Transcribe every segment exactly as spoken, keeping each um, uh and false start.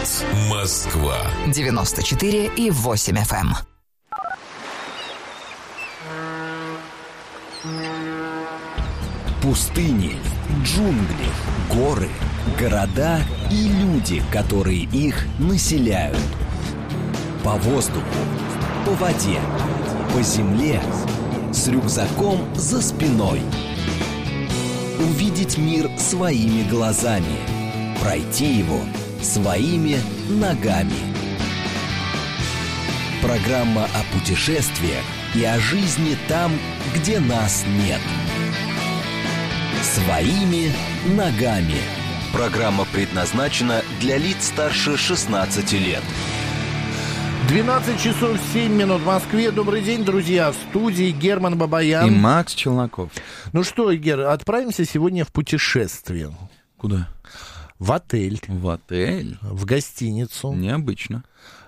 Голос Москва. девяносто четыре и восемь эф эм. Пустыни, джунгли, горы, города и люди, которые их населяют. По воздуху, по воде, по земле, с рюкзаком за спиной. Увидеть мир своими глазами, пройти его своими ногами. Программа о путешествиях и о жизни там, где нас нет. Своими ногами. Программа предназначена для лиц старше шестнадцати лет. двенадцать часов семь минут в Москве. Добрый день, друзья. В студии Герман Бабаян. И Макс Челноков. Ну что, Гер, отправимся сегодня в путешествие. Куда? В отель. В отель? В гостиницу. Необычно.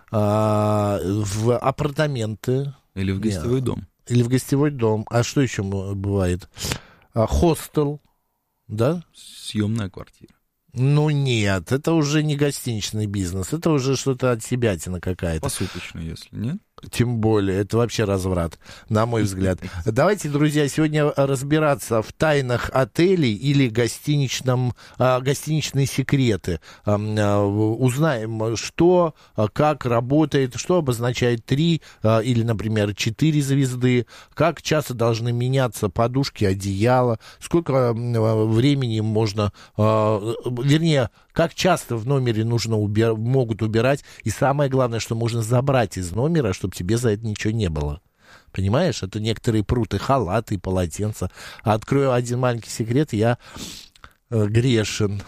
А, в апартаменты. Или в гостевой Нет. дом. Или в гостевой дом. А что еще бывает? А, хостел. Да? Съемная квартира. Ну нет, это уже не гостиничный бизнес. Это уже что-то от себятина какая-то. Посуточно, если нет. Тем более, это вообще разврат, на мой взгляд. Давайте, друзья, сегодня разбираться в тайнах отелей или гостиничном, а, гостиничные секреты. А, а, узнаем, что, а, как работает, что обозначает три а, или, например, четыре звезды, как часто должны меняться подушки, одеяла, сколько а, времени можно, а, вернее, как часто в номере нужно убир... могут убирать, и самое главное, что можно забрать из номера, чтобы тебе за это ничего не было. Понимаешь? Это некоторые прут и халаты, и полотенца. А открою один маленький секрет, я э, грешен.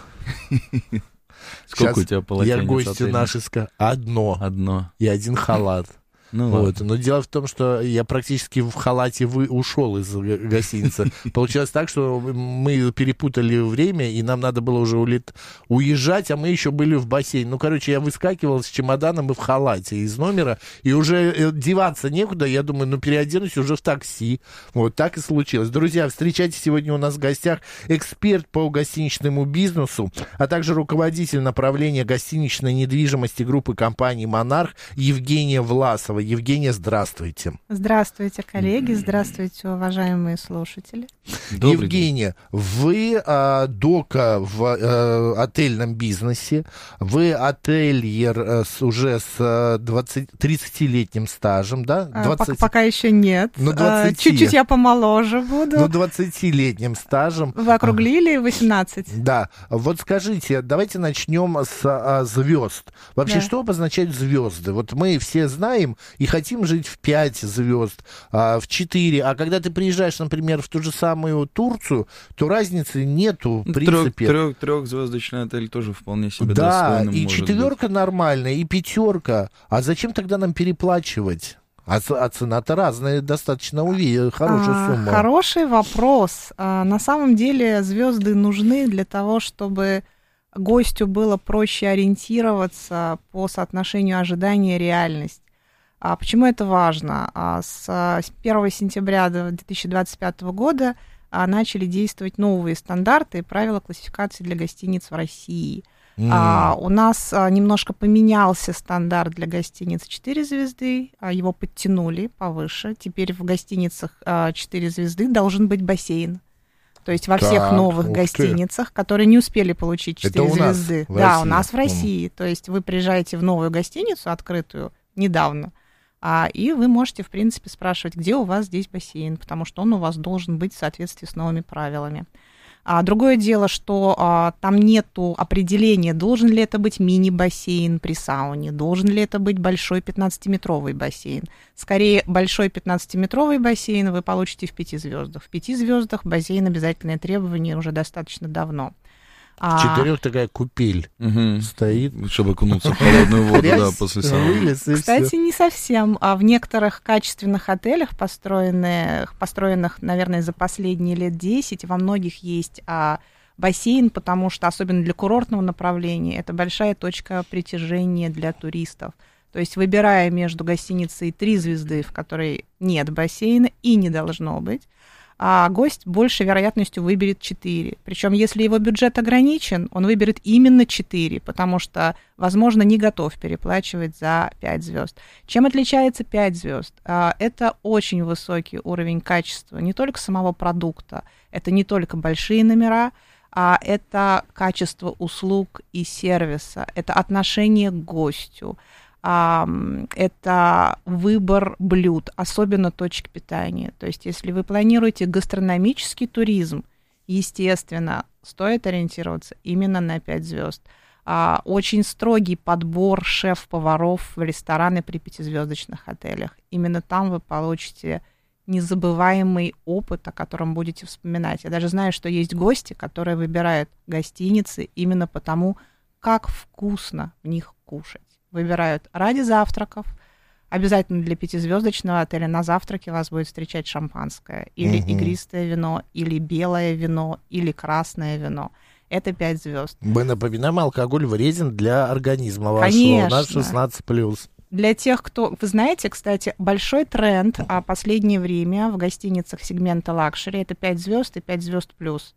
Сколько Сейчас у тебя полотенец? Я гости наши скажу. Одно. Одно. И один халат. Ну, вот. Но дело в том, что я практически в халате вы, ушел из гостиницы. Получилось так, что мы перепутали время, и нам надо было уже улет... уезжать, а мы еще были в бассейне. Ну, короче, я выскакивал с чемоданом и в халате из номера, и уже деваться некуда. Я думаю, ну, переоденусь уже в такси. Вот так и случилось. Друзья, встречайте сегодня у нас в гостях эксперт по гостиничному бизнесу, а также руководитель направления гостиничной недвижимости группы компаний «Монарх» Евгения Власова. Евгения, здравствуйте. Здравствуйте, коллеги, здравствуйте, уважаемые слушатели. Добрый Евгения, день. Вы а, дока в а, отельном бизнесе, вы ательер а, с, уже с двадцати, тридцатилетним стажем, да? двадцать... Пока, пока еще нет. Ну, двадцать. Чуть-чуть я помоложе буду. Ну, двадцатилетним стажем. Вы округлили восемнадцать. Да. Вот скажите, давайте начнем с а, звезд. Вообще, да. Что обозначают звезды? Вот мы все знаем и хотим жить в пять звезд, а, в четыре. А когда ты приезжаешь, например, в ту же самую Турцию, то разницы нету, в принципе. Трех, трех, трехзвездочный отель тоже вполне себе да, достойным и может четверка быть. Нормальная, и пятерка. А зачем тогда нам переплачивать? А, а цена-то разная, достаточно уви, хорошая а, сумма. Хороший вопрос. А, на самом деле звезды нужны для того, чтобы гостю было проще ориентироваться по соотношению ожидания и реальности. А почему это важно? А с первого сентября две тысячи двадцать пятого года а, начали действовать новые стандарты и правила классификации для гостиниц в России. Mm. А, у нас а, немножко поменялся стандарт для гостиниц четыре звезды, а, его подтянули повыше. Теперь в гостиницах а, четыре звезды должен быть бассейн. То есть во так, всех новых гостиницах, ты. которые не успели получить четыре звезды. Да, России. У нас в России. Mm. То есть вы приезжаете в новую гостиницу, открытую недавно, а, и вы можете, в принципе, спрашивать, где у вас здесь бассейн, потому что он у вас должен быть в соответствии с новыми правилами. А, другое дело, что а, там нету определения, должен ли это быть мини-бассейн при сауне, должен ли это быть большой пятнадцатиметровый бассейн. Скорее, большой пятнадцатиметровый бассейн вы получите в пяти звездах. В пяти звездах бассейн обязательное требование уже достаточно давно. В четырех такая купель угу. стоит. Чтобы окунуться в холодную воду, да, после сауны. Кстати, не совсем. А в некоторых качественных отелях, построенных, построенных, наверное, за последние лет десять, во многих есть а, бассейн, потому что, особенно для курортного направления, это большая точка притяжения для туристов. То есть, выбирая между гостиницей три звезды, в которой нет бассейна и не должно быть, а гость большей вероятностью выберет четыре. Причем, если его бюджет ограничен, он выберет именно четыре, потому что, возможно, не готов переплачивать за пять звезд. Чем отличается пять звезд? Это очень высокий уровень качества не только самого продукта, это не только большие номера, а это качество услуг и сервиса, это отношение к гостю, это выбор блюд, особенно точек питания. То есть, если вы планируете гастрономический туризм, естественно, стоит ориентироваться именно на пять звезд. Очень строгий подбор шеф-поваров в рестораны при пятизвездочных отелях. Именно там вы получите незабываемый опыт, о котором будете вспоминать. Я даже знаю, что есть гости, которые выбирают гостиницы именно потому, как вкусно в них кушать. Выбирают ради завтраков. Обязательно для пятизвездочного отеля на завтраке вас будет встречать шампанское, или угу. игристое вино, или белое вино, или красное вино. Это пять звезд. Мы напоминаем, алкоголь вреден для организма вашего. Конечно. У нас шестнадцать плюс. Для тех, кто... Вы знаете, кстати, большой тренд а последнее время в гостиницах сегмента лакшери, это пять звезд и пять звезд плюс,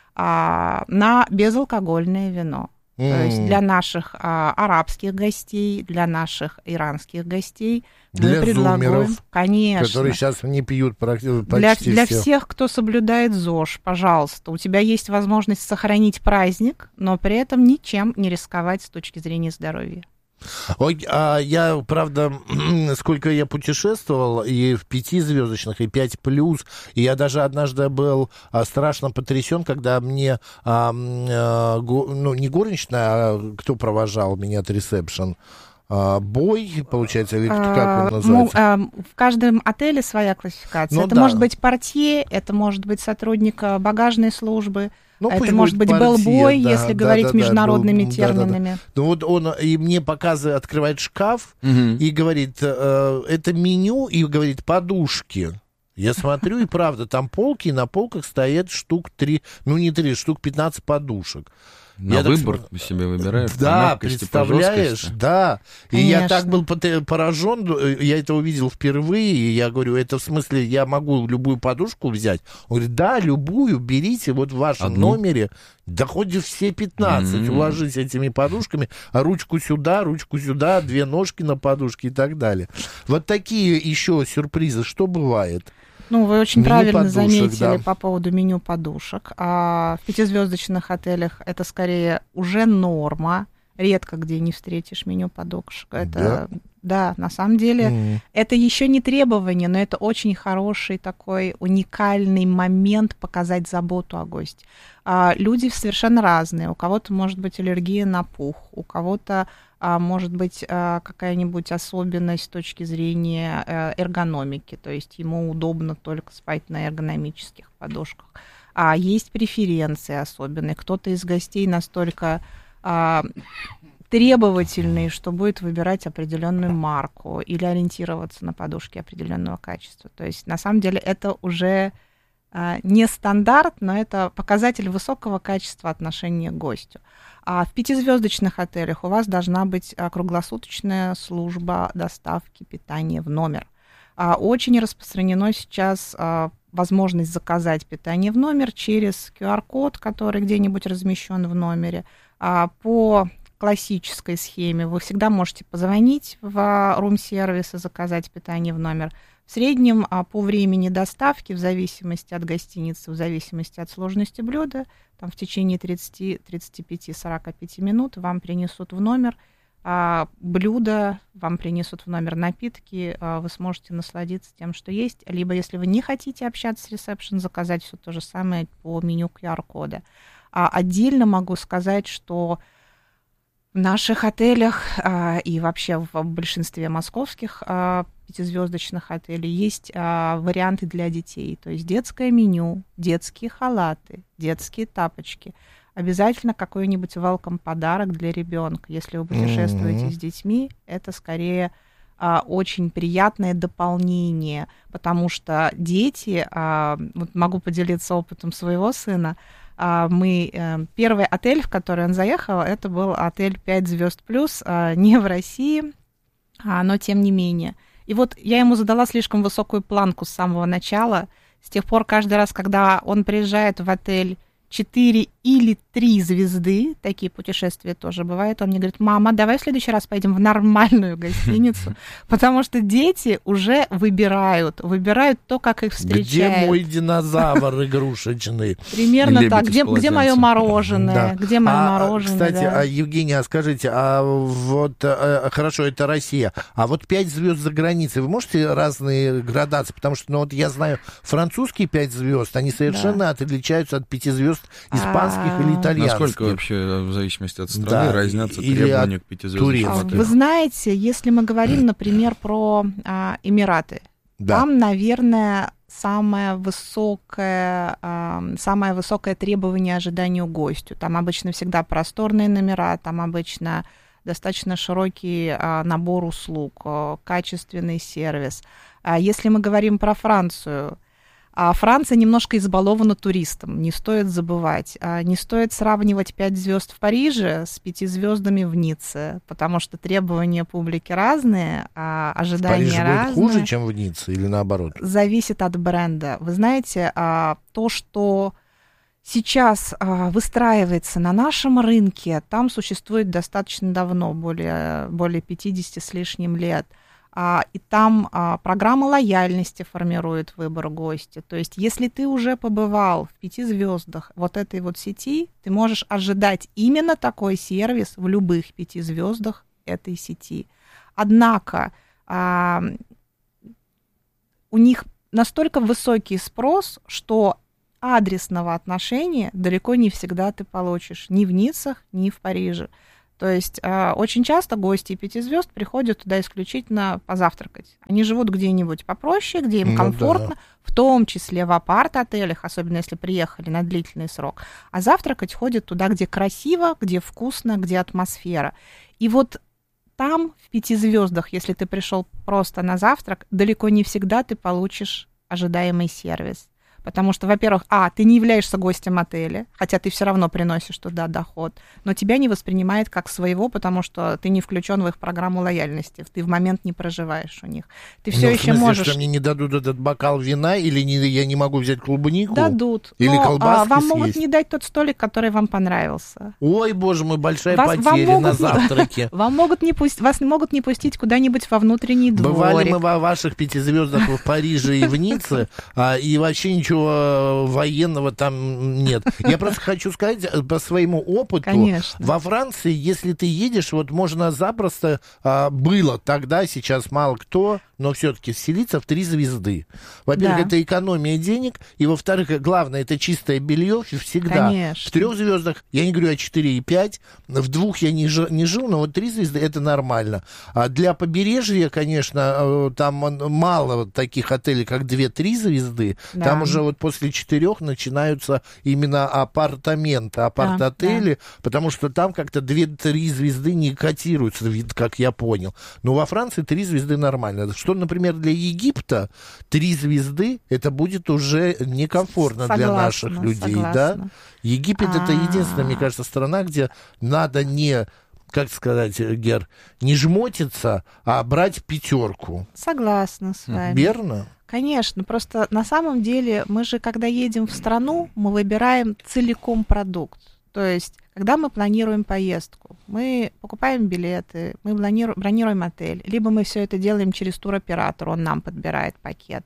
а, на безалкогольное вино. Mm. То есть для наших а, арабских гостей, для наших иранских гостей для мы предлагаем, зумеров, конечно, которые сейчас не пьют практически для, все. Для всех, кто соблюдает ЗОЖ, пожалуйста, у тебя есть возможность сохранить праздник, но при этом ничем не рисковать с точки зрения здоровья. Ой, а я, правда, сколько я путешествовал, и в пятизвездочных, и пять плюс, и я даже однажды был а, страшно потрясен, когда мне, а, а, го, ну, не горничная, а кто провожал меня от ресепшн, а, бой, получается, или как он называется? А, в каждом отеле своя классификация. Ну, это да. может быть портье, это может быть сотрудник багажной службы. Ну, это может быть белбой, да, если да, говорить да, международными да, терминами. Да, да, да. Ну вот он и мне показывает, открывает шкаф угу. и говорит, э, это меню, и говорит, подушки. Я смотрю, и правда, там полки, и на полках стоят штук три, ну не три, штук пятнадцать подушек. На я выбор так... себе выбираешь. Да, представляешь, да. И Конечно. Я так был поражен, я это увидел впервые, и я говорю, это в смысле, я могу любую подушку взять? Он говорит, да, любую, берите, вот в вашем Одну? номере, да хоть все пятнадцать, mm-hmm. уложись этими подушками, а ручку сюда, ручку сюда, две ножки на подушке и так далее. Вот такие еще сюрпризы, что бывает? Ну, вы очень меню правильно подушек, заметили да. по поводу меню подушек. А в пятизвездочных отелях это скорее уже норма. Редко где не встретишь меню подушек. Это, да? Да, на самом деле, mm. это еще не требование, но это очень хороший такой уникальный момент показать заботу о госте. А, люди совершенно разные. У кого-то может быть аллергия на пух, у кого-то а, может быть а, какая-нибудь особенность с точки зрения а, эргономики, то есть ему удобно только спать на эргономических подушках. А есть преференции особенные. Кто-то из гостей настолько а, требовательный, что будет выбирать определенную марку или ориентироваться на подушки определенного качества. То есть, на самом деле, это уже а, не стандарт, но это показатель высокого качества отношения к гостю. А в пятизвездочных отелях у вас должна быть круглосуточная служба доставки питания в номер. А, очень распространено сейчас а, возможность заказать питание в номер через ку ар-код, который где-нибудь размещен в номере. А, по классической схеме вы всегда можете позвонить в рум-сервис и заказать питание в номер. В среднем а, по времени доставки, в зависимости от гостиницы, в зависимости от сложности блюда, там в течение тридцать, тридцать пять, сорок пять минут вам принесут в номер а, блюдо, вам принесут в номер напитки, а, вы сможете насладиться тем, что есть. Либо, если вы не хотите общаться с ресепшн, заказать все то же самое по меню ку ар-кода. А, отдельно могу сказать, что в наших отелях а, и вообще в большинстве московских а, пятизвездочных отелей есть а, варианты для детей. То есть детское меню, детские халаты, детские тапочки. Обязательно какой-нибудь welcome подарок для ребенка. Если вы путешествуете mm-hmm. с детьми, это скорее а, очень приятное дополнение, потому что дети, а, вот могу поделиться опытом своего сына, мы, первый отель, в который он заехал, это был отель пять звезд плюс, не в России, но тем не менее. И вот я ему задала слишком высокую планку с самого начала. С тех пор каждый раз, когда он приезжает в отель четыре или три звезды, такие путешествия тоже бывают, он мне говорит: мама, давай в следующий раз поедем в нормальную гостиницу, потому что дети уже выбирают, выбирают то, как их встречают. Где мой динозавр игрушечный? Примерно так. Где, где мое мороженое? Да. Где мое а, мороженое? Кстати, да. а, Евгения, а скажите, а вот, а, хорошо, это Россия, а вот пять звезд за границей, вы можете разные градации? Потому что, ну вот я знаю, французские пять звезд, они совершенно да. отличаются от пяти звезд испанских а... или итальянских. Насколько вообще, в зависимости от страны, да. разнятся или требования к пятизвездочным отелям? Вы знаете, если мы говорим, например, про а, Эмираты, да. там, наверное, самое высокое, а, самое высокое требование ожиданию гостю. Там обычно всегда просторные номера, там обычно достаточно широкий а, набор услуг, а, качественный сервис. А если мы говорим про Францию, А Франция немножко избалована туристом, не стоит забывать. Не стоит сравнивать пять звезд в Париже с пяти звездами в Ницце, потому что требования публики разные, а ожидания в Париже разные. Будет хуже, чем в Ницце, или наоборот? Зависит от бренда. Вы знаете, то, что сейчас выстраивается на нашем рынке, там существует достаточно давно, более, более пятидесяти с лишним лет. И там а, программа лояльности формирует выбор гостя. То есть, если ты уже побывал в пяти звездах вот этой вот сети, ты можешь ожидать именно такой сервис в любых пяти звездах этой сети. Однако а, у них настолько высокий спрос, что адресного отношения далеко не всегда ты получишь ни в Ниццах, ни в Париже. То есть э, очень часто гости пяти звезд приходят туда исключительно позавтракать. Они живут где-нибудь попроще, где им комфортно, ну, да. в том числе в апарт-отелях, особенно если приехали на длительный срок. А завтракать ходят туда, где красиво, где вкусно, где атмосфера. И вот там, в пяти звездах, если ты пришел просто на завтрак, далеко не всегда ты получишь ожидаемый сервис. Потому что, во-первых, а, ты не являешься гостем отеля, хотя ты все равно приносишь туда доход, но тебя не воспринимают как своего, потому что ты не включен в их программу лояльности, ты в момент не проживаешь у них. Ты все ну, еще в смысле, можешь... что мне не дадут этот бокал вина, или не, я не могу взять клубнику? Дадут. Или но, колбаски а, вам съесть? могут не дать тот столик, который вам понравился. Ой, боже мой, большая вас, потеря могут, на завтраке. Вам могут не пусть, вас могут не пустить куда-нибудь во внутренний дворик. Бывали мы во ваших пяти звездах в Париже и в Ницце, и вообще ничего военного там нет. Я просто хочу сказать по своему опыту. Конечно. Во Франции, если ты едешь, вот можно запросто, а, было тогда, сейчас мало кто, но все-таки вселиться в три звезды. Во-первых, да. это экономия денег, и во-вторых, главное, это чистое белье всегда. Конечно. В трех звездах, я не говорю о четыре и пять, в двух я не жил, не жил, но вот три звезды это нормально. А для побережья, конечно, там мало таких отелей, как две-три звезды. Да. Там уже вот после четырех начинаются именно апартаменты, апарт-отели, да, да. потому что там как-то две-три звезды не котируются, как я понял. Но во Франции три звезды нормально. Что, например, для Египта три звезды, это будет уже некомфортно согласна, для наших людей, согласна. Да? Египет А-а-а. это единственная, мне кажется, страна, где надо не, как сказать, Гер, не жмотиться, а брать пятерку. Согласна с вами. Верно? Конечно, просто на самом деле мы же, когда едем в страну, мы выбираем целиком продукт. То есть, когда мы планируем поездку, мы покупаем билеты, мы бронируем отель, либо мы все это делаем через туроператора, он нам подбирает пакет.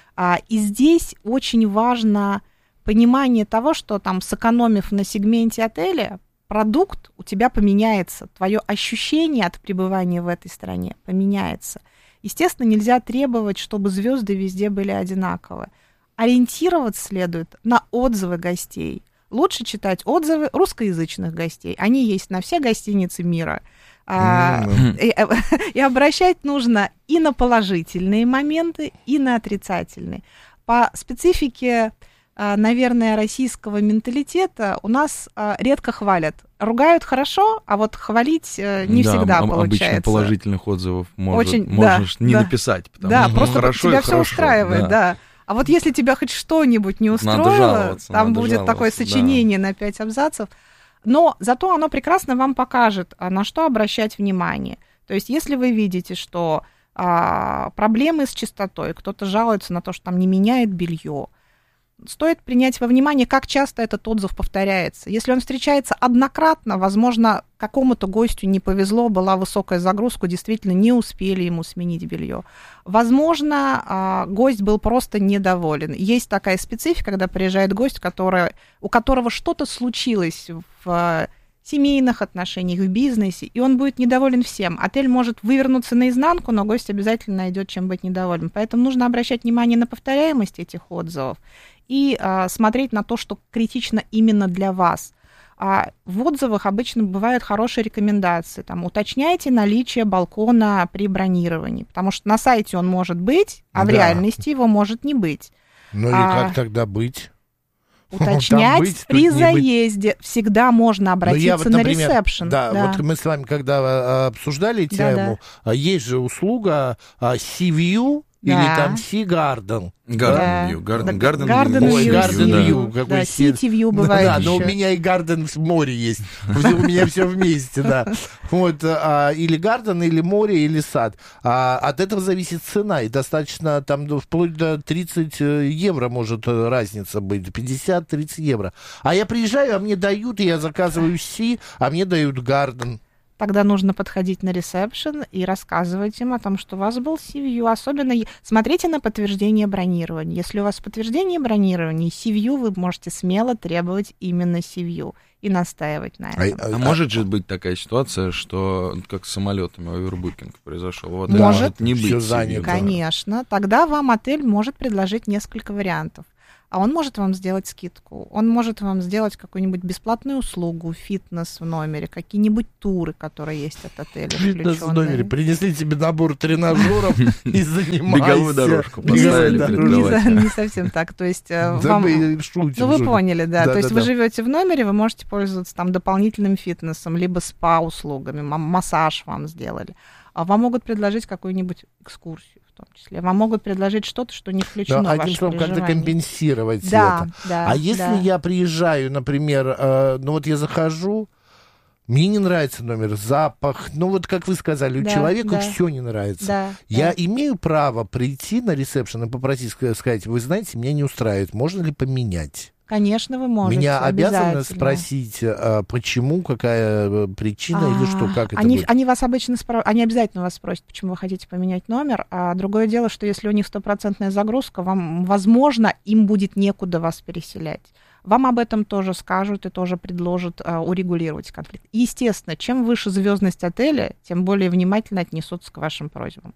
И здесь очень важно понимание того, что там, сэкономив на сегменте отеля, продукт у тебя поменяется, твое ощущение от пребывания в этой стране поменяется. Естественно, нельзя требовать, чтобы звезды везде были одинаковы. Ориентироваться следует на отзывы гостей. Лучше читать отзывы русскоязычных гостей. Они есть на все гостиницы мира. Mm-hmm. И, и обращать нужно и на положительные моменты, и на отрицательные. По специфике, наверное, российского менталитета у нас редко хвалят. Ругают хорошо, а вот хвалить не да, всегда об, получается. Обычно положительных отзывов может, Очень, можешь да, не да. написать. Потому да, что просто хорошо тебя и все хорошо, устраивает, да. да. А вот если тебя хоть что-нибудь не устроило, там будет такое сочинение да. на пять абзацев, но зато оно прекрасно вам покажет, на что обращать внимание. То есть если вы видите, что а, проблемы с чистотой, кто-то жалуется на то, что там не меняет белье, стоит принять во внимание, как часто этот отзыв повторяется. Если он встречается однократно, возможно, какому-то гостю не повезло, была высокая загрузка, действительно не успели ему сменить белье. Возможно, гость был просто недоволен. Есть такая специфика, когда приезжает гость, который, у которого что-то случилось в семейных отношениях, в бизнесе, и он будет недоволен всем. Отель может вывернуться наизнанку, но гость обязательно найдет, чем быть недовольным. Поэтому нужно обращать внимание на повторяемость этих отзывов и а, смотреть на то, что критично именно для вас. А в отзывах обычно бывают хорошие рекомендации. Там, уточняйте наличие балкона при бронировании, потому что на сайте он может быть, а в да. реальности его может не быть. Ну а, и как тогда быть? Уточнять быть, при заезде. Всегда можно обратиться вот, например, на ресепшн. Да, да, вот мы с вами когда обсуждали тему, да, да. есть же услуга Sea-View, да. или там Sea Garden. Garden View. Garden, Garden, Garden View. Ой, Garden View. Да, да City View бывает да, еще. Но у меня и Garden в море есть. У меня все вместе, да. Вот, или Garden, или море, или сад. От этого зависит цена. И достаточно там вплоть до тридцать евро может разница быть. пятьдесят-тридцать евро. А я приезжаю, а мне дают, и я заказываю Sea, а мне дают Garden. Тогда нужно подходить на ресепшн и рассказывать им о том, что у вас был Sea-View. Особенно смотрите на подтверждение бронирования. Если у вас подтверждение бронирования, Sea-View, вы можете смело требовать именно Sea-View и настаивать на этом. А, а, а может же быть такая ситуация, что как с самолетами овербукинг произошел? Вот может, может не быть занято. Конечно. Тогда вам отель может предложить несколько вариантов. А он может вам сделать скидку, он может вам сделать какую-нибудь бесплатную услугу, фитнес в номере, какие-нибудь туры, которые есть от отеля. Фитнес в номере. Принесли тебе набор тренажеров и занимайся. Беговую дорожку поставили перед кроватью. Не совсем так. То есть вам... Ну, вы поняли, да. То есть вы живете в номере, вы можете пользоваться там дополнительным фитнесом, либо спа-услугами, массаж вам сделали. А вам могут предложить какую-нибудь экскурсию. В том числе. Вам могут предложить что-то, что не включено да, в ваше одним словом, проживание. как-то компенсировать да, это. Да, а если да. я приезжаю, например, э, ну вот я захожу, мне не нравится номер, запах, ну вот как вы сказали, да, у человека да. все не нравится. Да, я да. имею право прийти на ресепшн и попросить, сказать, вы знаете, меня не устраивает, можно ли поменять? Конечно, вы можете. Меня обязаны спросить, а, почему, какая причина а, или что, как это они, будет? Они вас обычно спро... они обязательно вас спросят, почему вы хотите поменять номер. А другое дело, что если у них стопроцентная загрузка, вам, возможно, им будет некуда вас переселять. Вам об этом тоже скажут и тоже предложат а, урегулировать конфликт. Естественно, чем выше звездность отеля, тем более внимательно отнесутся к вашим просьбам.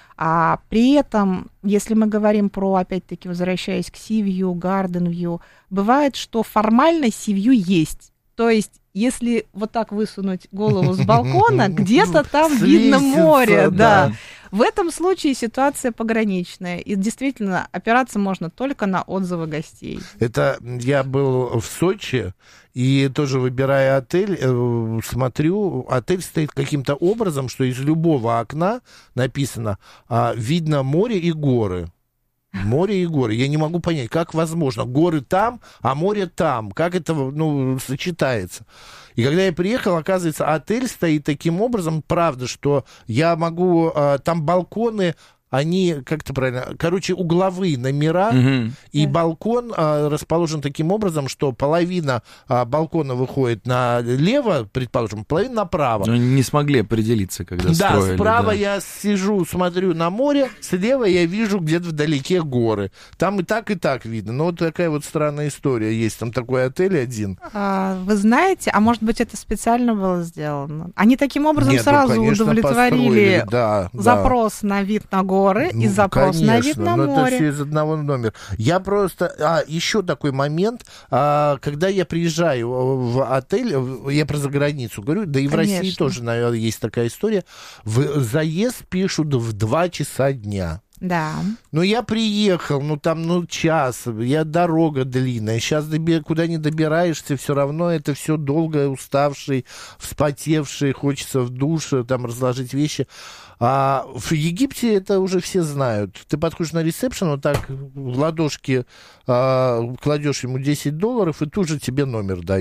А при этом, если мы говорим про, опять-таки, возвращаясь к Sea-View, Garden View, бывает, что формально Sea-View есть. То есть, если вот так высунуть голову с балкона, где-то там видно море, да. В этом случае ситуация пограничная. И действительно, опираться можно только на отзывы гостей. Это я был в Сочи, и тоже выбирая отель, смотрю, отель стоит каким-то образом, что из любого окна написано «видно море и горы». Море и горы. Я не могу понять, как возможно. Горы там, а море там. Как это, ну, сочетается? И когда я приехал, оказывается, отель стоит таким образом, правда, что я могу... Там балконы... Они, как это правильно, короче, угловые номера, угу. и да. балкон а, расположен таким образом, что половина а, балкона выходит налево, предположим, половина направо. Но они не смогли определиться, когда да, строили. Справа да, я сижу, смотрю на море, слева я вижу где-то вдалеке горы. Там и так, и так видно. Но вот такая вот странная история есть. Там такой отель один. А, вы знаете, а может быть, это специально было сделано? Они таким образом Нет, сразу ну, конечно, удовлетворили да, запрос да. на вид на горы. Горы, и ну, запрос конечно, на вид на но море. Это все из одного номера. Я просто... А, еще такой момент, а, когда я приезжаю в отель, я про заграницу говорю, да и в конечно. России тоже, наверное, есть такая история, в заезд пишут в два часа дня. Да. Ну, я приехал, ну, там, ну, час, я дорога длинная, сейчас доби- куда не добираешься, все равно это все долго, уставший, вспотевший, хочется в душ, там, разложить вещи. А в Египте это уже все знают. Ты подходишь на ресепшн, вот так в ладошки а, кладешь ему десять долларов, и тут же тебе номер дают.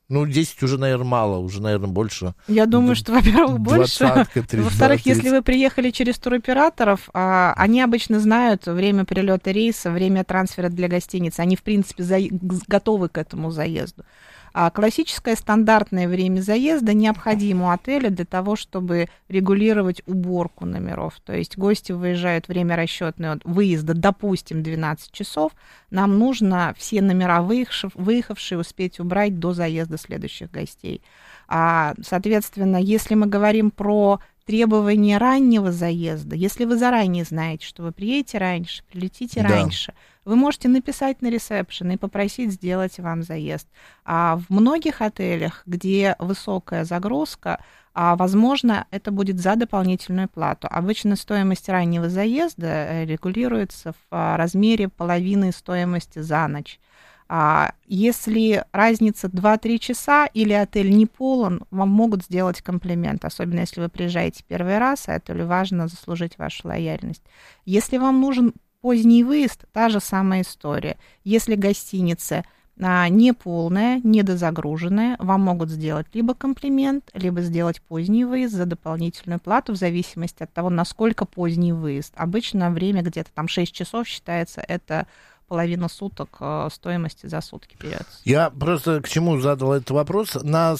Ну, десять уже, наверное, мало, уже, наверное, больше. Я думаю, что, во-первых, больше. двадцатка, Во-вторых, если вы приехали через туроператоров, а, они обычно знают время прилета рейса, время трансфера для гостиницы. Они, в принципе, за... готовы к этому заезду. А классическое стандартное время заезда необходимо у отеля для того, чтобы регулировать уборку номеров. То есть гости выезжают, время расчетное от выезда, допустим, двенадцать часов. Нам нужно все номера выехавшие, выехавшие успеть убрать до заезда следующих гостей. А, соответственно, если мы говорим про требования раннего заезда, если вы заранее знаете, что вы приедете раньше, прилетите да. раньше, вы можете написать на ресепшн и попросить сделать вам заезд. А в многих отелях, где высокая загрузка, а, возможно, это будет за дополнительную плату. Обычно стоимость раннего заезда регулируется в размере половины стоимости за ночь. А если разница два-три часа или отель не полон, вам могут сделать комплимент, особенно если вы приезжаете первый раз, а отелю важно заслужить вашу лояльность. Если вам нужен поздний выезд, та же самая история. Если гостиница а, не полная, недозагруженная, вам могут сделать либо комплимент, либо сделать поздний выезд за дополнительную плату, в зависимости от того, насколько поздний выезд. Обычно время где-то там шесть часов считается, это половина суток стоимости за сутки берется. Я просто к чему задал этот вопрос. Нас,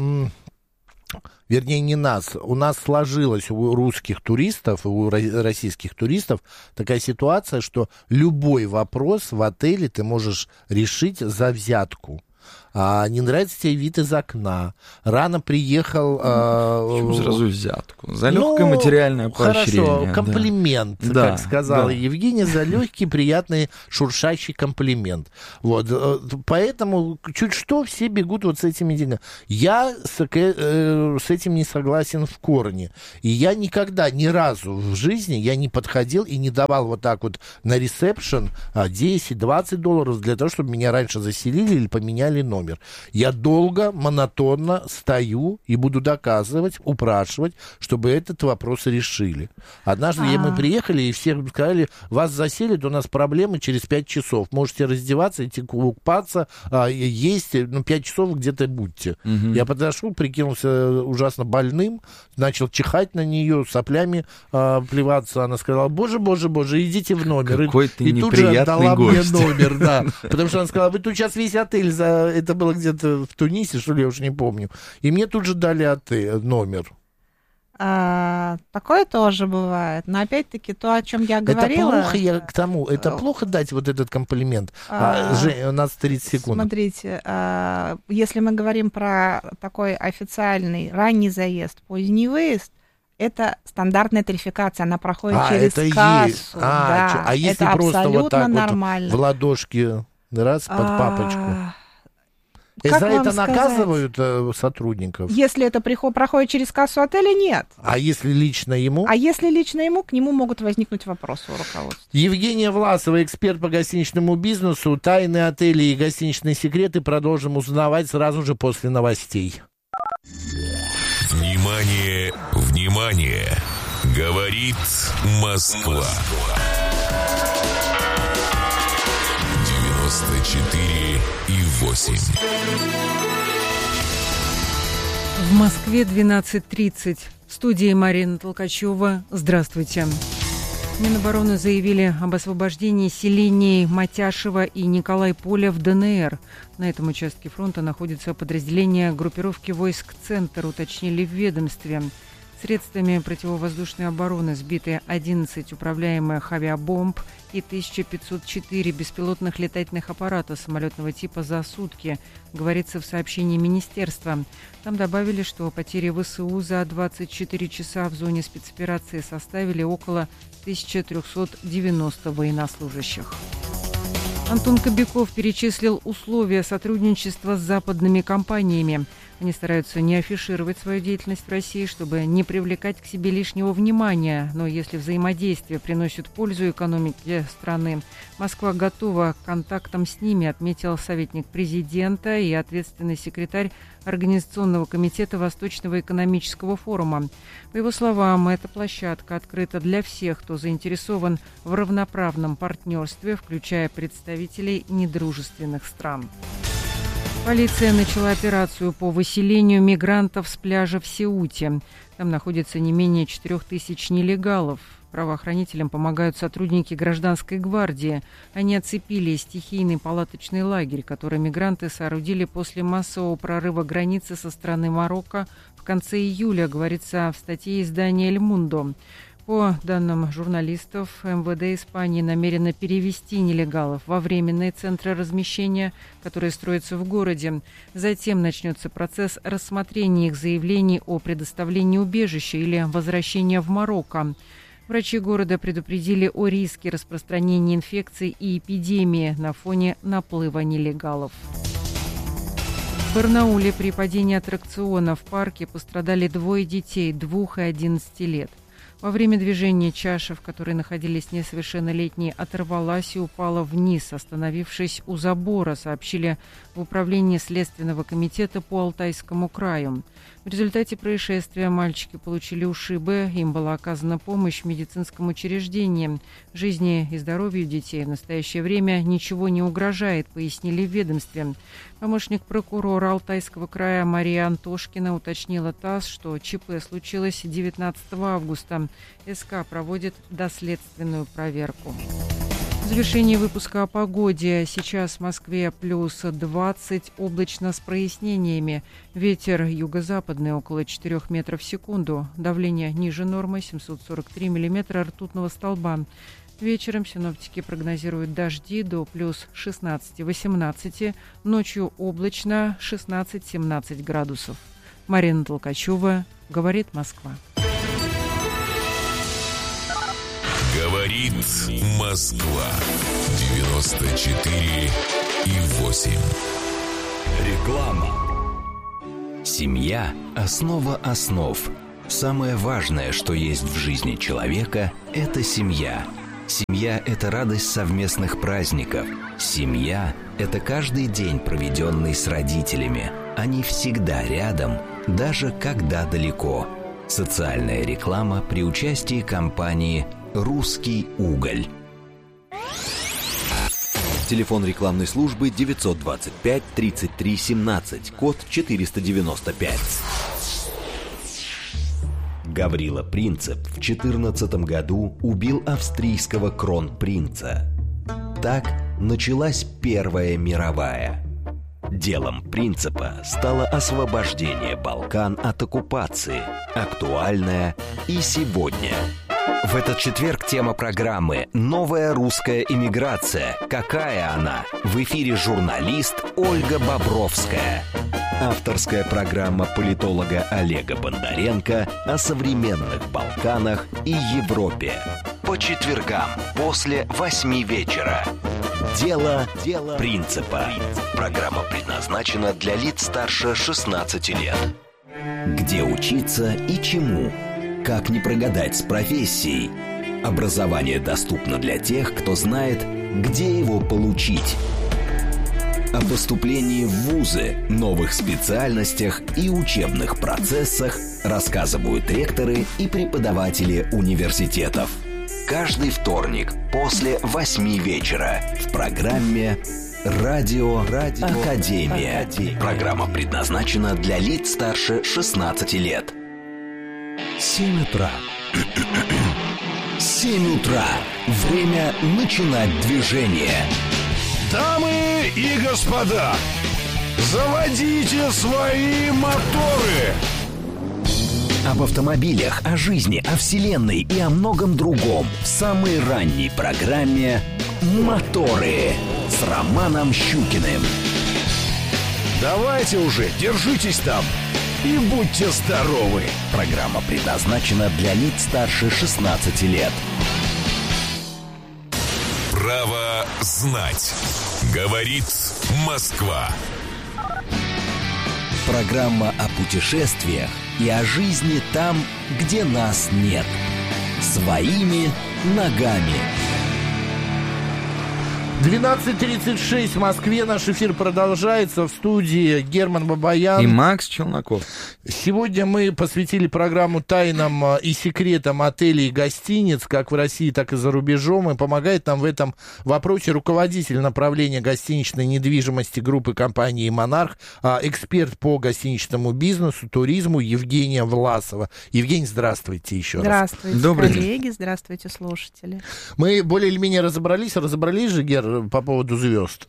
вернее, не нас, у нас сложилась у русских туристов, у российских туристов такая ситуация, что любой вопрос в отеле ты можешь решить за взятку. А, не нравится тебе вид из окна, рано приехал... Почему а, сразу взятку? За легкое ну, материальное поощрение. Хорошо, комплимент, да. как сказала да. Евгения, за легкий, приятный, шуршащий комплимент. Вот, поэтому чуть что все бегут вот с этими деньгами. Я с, э, с этим не согласен в корне. И я никогда, ни разу в жизни я не подходил и не давал вот так вот на ресепшн десять-двадцать долларов для того, чтобы меня раньше заселили или поменяли номер. Я долго, монотонно стою и буду доказывать, упрашивать, чтобы этот вопрос решили. Однажды А-а-а. мы приехали, и все сказали, вас заселят, у нас проблемы через пять часов. Можете раздеваться, идти купаться, есть, ну, пять часов где-то будьте. Угу. Я подошел, прикинулся ужасно больным, начал чихать на нее, соплями а, плеваться. Она сказала, боже, боже, боже, идите в номер. Какой ты и, и тут же отдала гость. мне номер, да. Потому что она сказала, вы тут сейчас весь отель за... Это было где-то в Тунисе, что ли, я уже не помню. И мне тут же дали отель, номер. А, такое тоже бывает. Но опять-таки то, о чем я говорила... Это плохо, я к тому, это плохо дать вот этот комплимент. А, Жень, у нас тридцать секунд. Смотрите, а, если мы говорим про такой официальный ранний заезд, поздний выезд, это стандартная тарификация, она проходит а, через это кассу. Есть. А, да, а если это просто абсолютно вот так нормально. Вот в ладошки раз под а, папочку? И как за это сказать? Наказывают э, сотрудников? Если это приход, проходит через кассу отеля, нет. А если лично ему? А если лично ему, к нему могут возникнуть вопросы у руководства. Евгения Власова, эксперт по гостиничному бизнесу. Тайны отелей и гостиничные секреты продолжим узнавать сразу же после новостей. Внимание, внимание! Говорит Москва. девяносто четыре и восемь. В Москве двенадцать тридцать. В студии Марина Толкачева. Здравствуйте. Минобороны заявили об освобождении селений Матяшева и Николай-Поля в ДНР. На этом участке фронта находится подразделение группировки войск «Центр», уточнили в ведомстве. Средствами противовоздушной обороны сбиты одиннадцать управляемых авиабомб и тысяча пятьсот четыре беспилотных летательных аппарата самолетного типа за сутки, говорится в сообщении министерства. Там добавили, что потери ВСУ за двадцать четыре часа в зоне спецоперации составили около тысяча триста девяносто военнослужащих. Антон Кобяков перечислил условия сотрудничества с западными компаниями. Они стараются не афишировать свою деятельность в России, чтобы не привлекать к себе лишнего внимания. Но если взаимодействие приносит пользу экономике страны, Москва готова к контактам с ними, отметил советник президента и ответственный секретарь Организационного комитета Восточного экономического форума. По его словам, эта площадка открыта для всех, кто заинтересован в равноправном партнерстве, включая представителей недружественных стран. Полиция начала операцию по выселению мигрантов с пляжа в Сеуте. Там находится не менее четырех тысяч нелегалов. Правоохранителям помогают сотрудники гражданской гвардии. Они оцепили стихийный палаточный лагерь, который мигранты соорудили после массового прорыва границы со стороны Марокко в конце июля, говорится в статье издания «Эль Мундо». По данным журналистов, эм вэ дэ Испании намерено перевести нелегалов во временные центры размещения, которые строятся в городе. Затем начнется процесс рассмотрения их заявлений о предоставлении убежища или возвращения в Марокко. Врачи города предупредили о риске распространения инфекций и эпидемии на фоне наплыва нелегалов. В Барнауле при падении аттракциона в парке пострадали двое детей, двух и одиннадцати лет. Во время движения чаша, в которой находились несовершеннолетние, оторвалась и упала вниз, остановившись у забора, сообщили в управлении Следственного комитета по Алтайскому краю. В результате происшествия мальчики получили ушибы, им была оказана помощь в медицинском учреждении. Жизни и здоровью детей в настоящее время ничего не угрожает, пояснили в ведомстве. Помощник прокурора Алтайского края Мария Антошкина уточнила ТАСС, что ЧП случилось девятнадцатого августа. СК проводит доследственную проверку. В завершении выпуска о погоде. Сейчас в Москве плюс двадцать, облачно с прояснениями. Ветер юго-западный около четырёх метров в секунду. Давление ниже нормы семьсот сорок три миллиметра ртутного столба. Вечером синоптики прогнозируют дожди до плюс шестнадцать-восемнадцать. Ночью облачно шестнадцать-семнадцать градусов. Марина Толкачева, говорит Москва. Говорит Москва. девяносто четыре и восемь. Реклама. Семья – основа основ. Самое важное, что есть в жизни человека – это семья. Семья – это радость совместных праздников. Семья – это каждый день, проведенный с родителями. Они всегда рядом, даже когда далеко. Социальная реклама при участии компании «Русский уголь». Телефон рекламной службы девятьсот двадцать пять тридцать три семнадцать, код четыреста девяносто пять. Гаврила Принцип в четырнадцатом году убил австрийского кронпринца. Так началась Первая мировая. Делом Принципа стало освобождение Балкан от оккупации, актуальное и сегодня. В этот четверг тема программы «Новая русская эмиграция. Какая она?» В эфире журналист Ольга Бобровская. Авторская программа политолога Олега Бондаренко о современных Балканах и Европе. По четвергам после восьми вечера. Дело, Дело Принципа. Программа предназначена для лиц старше шестнадцати лет. Где учиться и чему? Как не прогадать с профессией? Образование доступно для тех, кто знает, где его получить. О поступлении в вузы, новых специальностях и учебных процессах рассказывают ректоры и преподаватели университетов. Каждый вторник после восьми вечера в программе «Радио, Радио Академия». Академия. Программа предназначена для лиц старше шестнадцати лет. Семь утра. Семь утра. Время начинать движение. Дамы и господа, заводите свои моторы. Об автомобилях, о жизни, о вселенной и о многом другом в самой ранней программе «Моторы» с Романом Щукиным. Давайте уже, держитесь там и будьте здоровы. Программа предназначена для лиц старше шестнадцати лет. Право знать. Говорит Москва. Программа о путешествиях и о жизни там, где нас нет. Своими ногами. двенадцать тридцать шесть в Москве. Наш эфир продолжается. В студии Герман Бабаян. И Макс Челноков. Сегодня мы посвятили программу тайнам и секретам отелей и гостиниц, как в России, так и за рубежом. И помогает нам в этом вопросе руководитель направления гостиничной недвижимости группы компании «Монарх», эксперт по гостиничному бизнесу, туризму Евгения Власова. Евгений, здравствуйте еще раз. Здравствуйте, Добрый коллеги, день. Здравствуйте, слушатели. Мы более или менее разобрались. Разобрались же, Гер, по поводу звезд.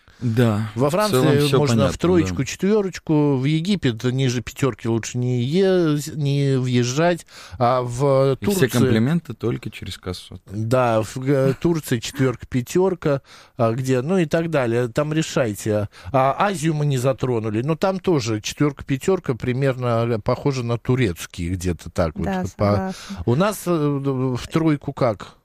Да. Во Франции целом можно понятно, в троечку, да. четверочку, в Египет ниже пятерки лучше не, е... не въезжать, а в И Турции... все комплименты только через кассу. Да, в Турции четверка, пятерка, где, ну и так далее. Там решайте. А Азию мы не затронули, но там тоже четверка, пятерка примерно похоже на турецкие где-то так. Да, вот. согласна. У нас в тройку как?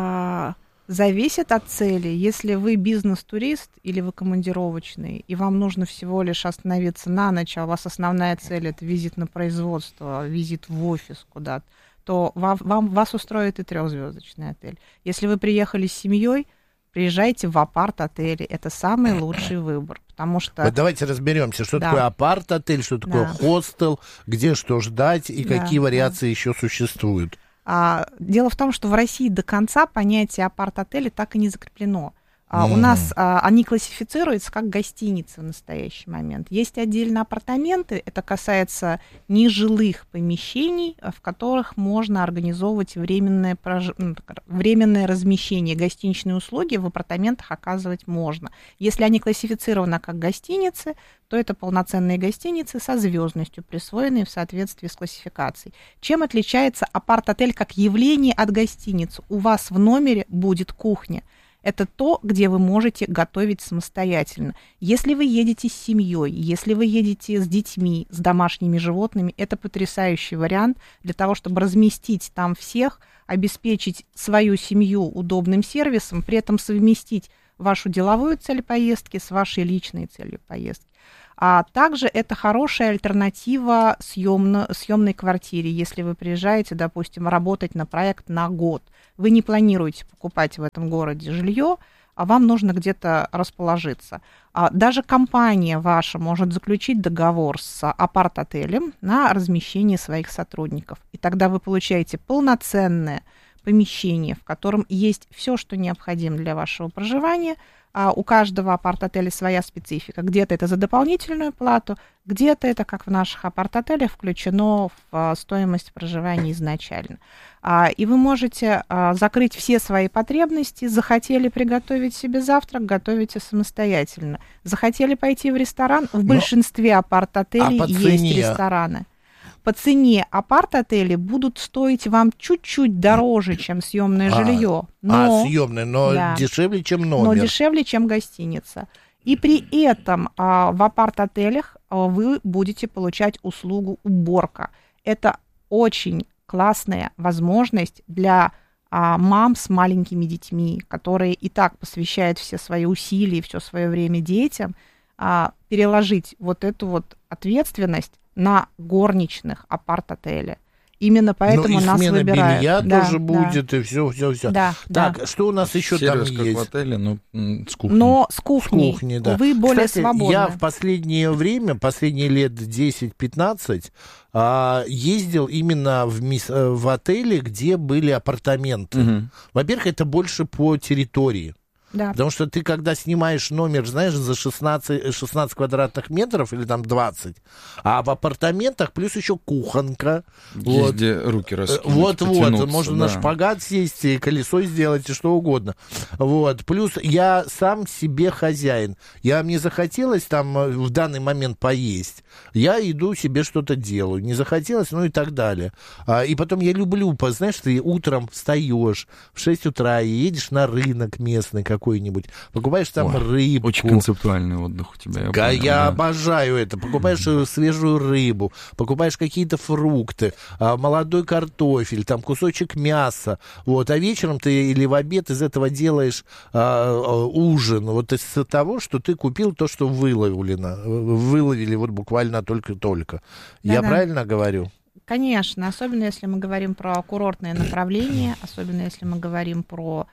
А, зависит от цели. Если вы бизнес-турист или вы командировочный, и вам нужно всего лишь остановиться на ночь, а у вас основная цель — это визит на производство, визит в офис куда-то, то вам, вам, вас устроит и трехзвездочный отель. Если вы приехали с семьей, приезжайте в апарт-отели. Это самый лучший выбор, потому что... Вот давайте разберемся, что Да. такое апарт-отель, что такое Да. хостел, где что ждать и Да, какие да. вариации еще существуют. А, дело в том, что в России до конца понятие апарт-отеля так и не закреплено. А, Мгм. У нас а, они классифицируются как гостиницы в настоящий момент. Есть отдельно апартаменты, это касается нежилых помещений, а, в которых можно организовывать временное, прож... ну, так, временное размещение. Гостиничные услуги в апартаментах оказывать можно. Если они классифицированы как гостиницы, то это полноценные гостиницы со звездностью, присвоенные в соответствии с классификацией. Чем отличается апарт-отель как явление от гостиницы? У вас в номере будет кухня. Это то, где вы можете готовить самостоятельно. Если вы едете с семьей, если вы едете с детьми, с домашними животными, это потрясающий вариант для того, чтобы разместить там всех, обеспечить свою семью удобным сервисом, при этом совместить вашу деловую цель поездки с вашей личной целью поездки. А также это хорошая альтернатива съемно, съемной квартире, если вы приезжаете, допустим, работать на проект на год. Вы не планируете покупать в этом городе жилье, а вам нужно где-то расположиться. А даже компания ваша может заключить договор с апарт-отелем на размещение своих сотрудников. И тогда вы получаете полноценное помещение, в котором есть все, что необходимо для вашего проживания. А у каждого апарт-отеля своя специфика. Где-то это за дополнительную плату, где-то это, как в наших апарт-отелях, включено в а, стоимость проживания изначально. А, и вы можете а, закрыть все свои потребности. Захотели приготовить себе завтрак, готовите самостоятельно. Захотели пойти в ресторан, в большинстве апарт-отелей а по есть цене? рестораны. По цене апарт-отели будут стоить вам чуть-чуть дороже, чем съемное А, жилье. А, съемный, но да. дешевле, чем но номер. дешевле, чем гостиница. И при этом а, в апарт-отелях а, вы будете получать услугу уборка. Это очень классная возможность для а, мам с маленькими детьми, которые и так посвящают все свои усилия, все свое время детям, а, переложить вот эту вот ответственность на горничных апарт-отеля. Именно поэтому ну, и нас смена выбирают. белья Да, тоже да. будет, и все, все, все. Да, так, да. что у нас еще Сервис там как есть? в отеле, но м, с кухней. Но с С кухней, кухни, да. вы более Кстати, свободны. я в последнее время, последние лет десять-пятнадцать, а, ездил именно в, мис- в отели, где были апартаменты. Мгм. Во-первых, это больше по территории. Да. Потому что ты, когда снимаешь номер, знаешь, за шестнадцать, шестнадцать квадратных метров или там двадцать, а в апартаментах плюс еще кухонка. Есть Вот. где руки раскинуть, Вот-вот, потянуться, можно да. на шпагат сесть, и колесо сделать, и что угодно. Вот. Плюс я сам себе хозяин. Я, мне захотелось там в данный момент поесть, я иду себе что-то делаю. Не захотелось, ну и так далее. А, и потом я люблю, по- знаешь, ты утром встаешь в шесть утра и едешь на рынок местный какой-нибудь, покупаешь там Ой, рыбку. Очень концептуальный отдых у тебя. Я, Га- понял, я да. обожаю это. Покупаешь э, свежую рыбу, покупаешь какие-то фрукты, а, молодой картофель, там кусочек мяса. Вот. А вечером ты или в обед из этого делаешь а, а, ужин. Вот из того, что ты купил то, что выловлено. Выловили вот буквально только-только. Я Да-да. правильно говорю? Конечно, особенно если мы говорим про курортное направление, особенно если мы говорим про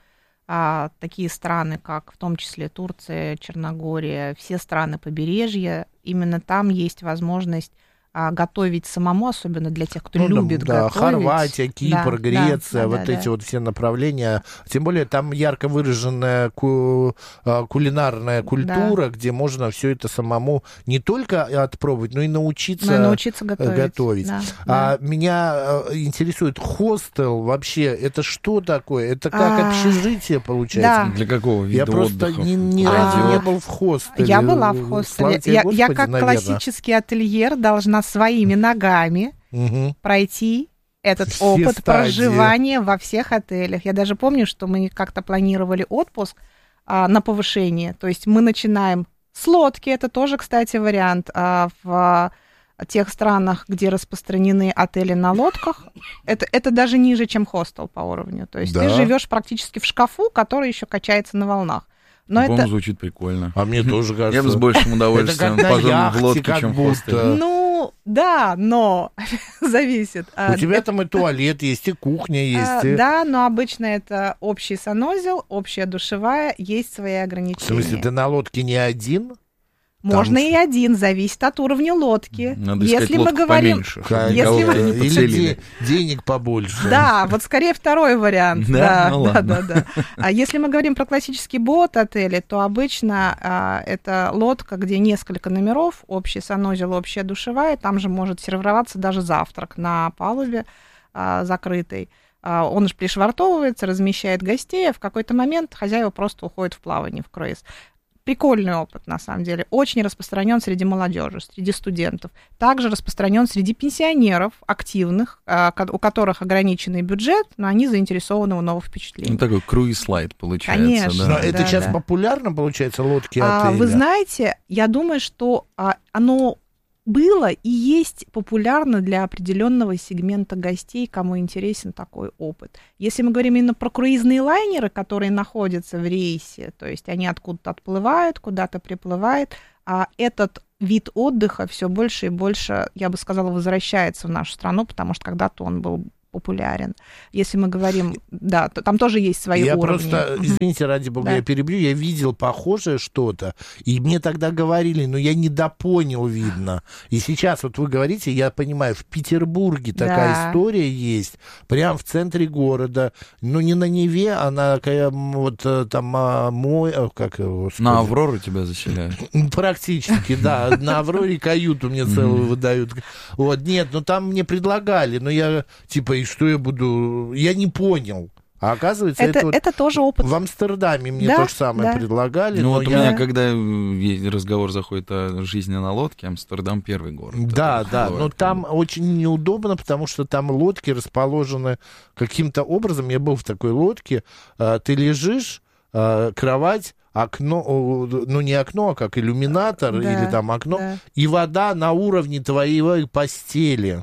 а, такие страны, как в том числе Турция, Черногория, все страны побережья, именно там есть возможность а, готовить самому, особенно для тех, кто ну, любит да, готовить. Хорватия, Кипр, да, Греция, да, вот да, эти да. вот все направления. Тем более там ярко выраженная ку- кулинарная культура, да. где можно все это самому не только отпробовать, но и научиться, но и научиться готовить. готовить. Да, а да. Меня интересует хостел вообще. Это что такое? Это как а, общежитие получается? Да. Для какого вида Я просто отдыха? ни, ни а, разу не был в хостеле. Я была в хостеле. Тебе, я, Господи, я как наверное. классический ательер должна своими ногами угу. пройти этот все опыт стадии. Проживания во всех отелях. Я даже помню, что мы как-то планировали отпуск а, на повышение. То есть мы начинаем с лодки. Это тоже, кстати, вариант. А, в тех странах, где распространены отели на лодках, это, это даже ниже, чем хостел по уровню. То есть да. ты живешь практически в шкафу, который еще качается на волнах. Но По-моему, это звучит прикольно. А мне тоже кажется. Я бы с большим удовольствием пожил в лодке, чем в хостеле. Ну, да, но зависит. У тебя там и туалет есть, и кухня есть. И... Да, но обычно это общий санузел, общая душевая, есть свои ограничения. В смысле, ты на лодке не один? Можно там... и один, зависит от уровня лодки. Надо если искать мы лодку говорим, поменьше, если мы... не или де- денег побольше. Да, вот скорее второй вариант. Да, да, ну да, ладно. да, да. А если мы говорим про классический бот-отели, то обычно а, это лодка, где несколько номеров, общий санузел, общая душевая, там же может сервироваться даже завтрак на палубе а, закрытой. А, он же пришвартовывается, размещает гостей, а в какой-то момент хозяева просто уходят в плавание, в круиз. Прикольный опыт, на самом деле. Очень распространен среди молодежи, среди студентов. Также распространен среди пенсионеров, активных, у которых ограниченный бюджет, но они заинтересованы в новых впечатлениях. Ну, такой круиз-лайт получается. Конечно. Да. Но это да, сейчас да. популярно, получается, лодки а, отеля? Вы знаете, я думаю, что а, оно было и есть популярно для определенного сегмента гостей, кому интересен такой опыт. Если мы говорим именно про круизные лайнеры, которые находятся в рейсе, то есть они откуда-то отплывают, куда-то приплывают, а этот вид отдыха все больше и больше, я бы сказала, возвращается в нашу страну, потому что когда-то он был популярен. Если мы говорим, да, то там тоже есть свои я уровни. Я просто, извините, ради бога, да. я перебью, я видел похожее что-то, и мне тогда говорили, но я недопонял, видно. И сейчас вот вы говорите, я понимаю, в Петербурге такая да. история есть, прямо в центре города, но не на Неве, а на вот там мой, как его сказать? На Аврору тебя заселяют? Практически, да, на Авроре каюту мне целую выдают. Вот, нет, ну там мне предлагали, но я, типа, и что я буду... Я не понял. А оказывается, это, это, вот это тоже опыт. В Амстердаме мне да, то же самое да. предлагали. Ну но вот я... у меня, когда разговор заходит о жизни на лодке, Амстердам первый город. Да, да, но там очень неудобно, потому что там лодки расположены каким-то образом. Я был в такой лодке, ты лежишь, кровать, окно, ну не окно, а как иллюминатор да, или там окно, да. и вода на уровне твоей постели.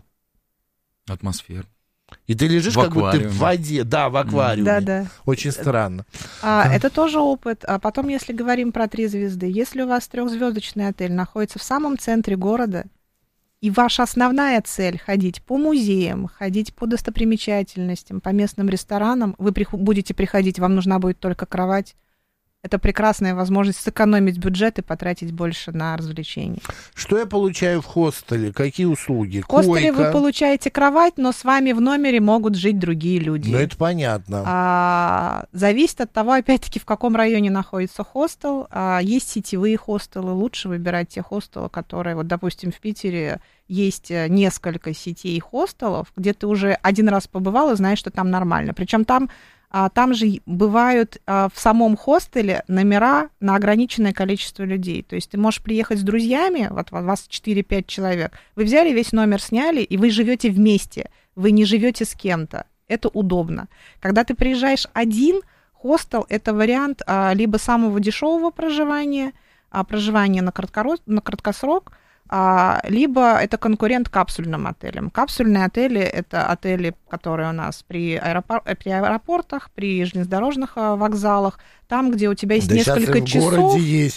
Атмосфера. И ты лежишь, в как будто ты в воде. Да, в аквариуме. Да, да. Очень странно. А, это тоже опыт. А потом, если говорим про три звезды, если у вас трехзвездочный отель находится в самом центре города, и ваша основная цель ходить по музеям, ходить по достопримечательностям, по местным ресторанам, вы при, будете приходить, вам нужна будет только кровать. Это прекрасная возможность сэкономить бюджет и потратить больше на развлечения. Что я получаю в хостеле? Какие услуги? В хостеле Койка. Вы получаете кровать, но с вами в номере могут жить другие люди. Ну, это понятно. А, зависит от того, опять-таки, в каком районе находится хостел. А, есть сетевые хостелы. Лучше выбирать те хостелы, которые, вот, допустим, в Питере есть несколько сетей хостелов, где ты уже один раз побывал и знаешь, что там нормально. Причем там А, там же бывают а, в самом хостеле номера на ограниченное количество людей. То есть ты можешь приехать с друзьями, вот у вас четыре-пять человек, вы взяли весь номер, сняли, и вы живете вместе, вы не живете с кем-то. Это удобно. Когда ты приезжаешь один, хостел — это вариант а, либо самого дешевого проживания, а, проживания на, краткоро... на краткосрок, А, либо это конкурент капсульным отелям. Капсульные отели — это отели, которые у нас при, аэропор... при аэропортах, при железнодорожных вокзалах, там, где у тебя есть да несколько сейчас и в часов. городе есть.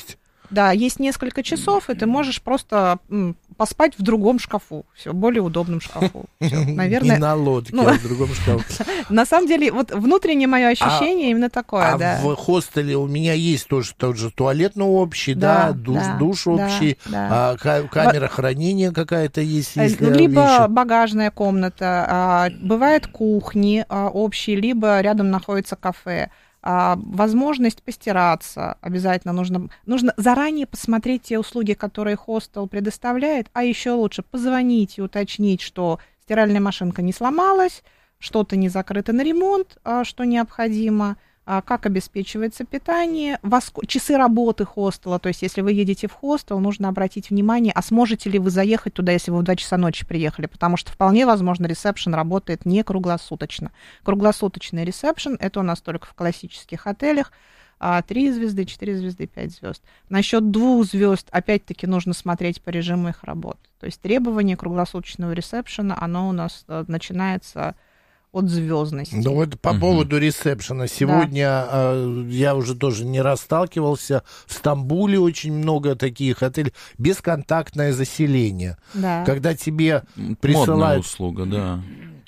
Да, есть несколько часов, и ты можешь просто м, поспать в другом шкафу, все, более удобном шкафу. Всё, наверное, не на лодке, ну, а в другом шкафу. На самом деле, вот внутреннее мое ощущение а, именно такое, а да. в хостеле у меня есть тоже тот же туалет, но общий, да, Да, душ, да, душ да, общий, да. а, ка- камера хранения какая-то есть, если Либо вещи. багажная комната, а, бывает кухни а, общие, либо рядом находится кафе. А, возможность постираться обязательно нужно. Нужно заранее посмотреть те услуги, которые хостел предоставляет, а еще лучше позвонить и уточнить, что стиральная машинка не сломалась, что-то не закрыто на ремонт, а, что необходимо, а, как обеспечивается питание, во ск- часы работы хостела, то есть если вы едете в хостел, нужно обратить внимание, а сможете ли вы заехать туда, если вы в два часа ночи приехали, потому что вполне возможно ресепшн работает не круглосуточно. Круглосуточный ресепшн — это у нас только в классических отелях, три звезды, четыре звезды, пять звезд. Насчет двух звезд, опять-таки, нужно смотреть по режиму их работы. То есть требование круглосуточного ресепшена, оно у нас начинается от звездности. Ну вот по uh-huh. поводу ресепшена. Сегодня да. э, я уже тоже не раз сталкивался. В Стамбуле очень много таких отелей. Бесконтактное заселение. Да. Когда тебе присылают... Модная услуга, да.